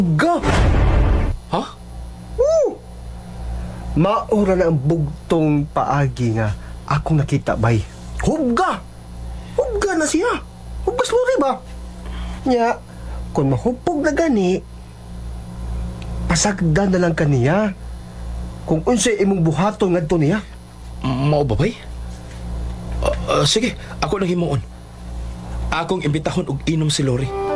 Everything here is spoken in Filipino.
Ga! Ha? Maura na ang bugtong paagi nga akong nakita, bay. Hubga! Hubga na siya. Hubgas lori ba? Nya, kung mahupog na gani, pasagdan na lang kaniya. Kung unsay imong buhaton ngadto niya. Mao ba, bay? Sige, ako nang himuon. Akong imbitahon og inom si Lori.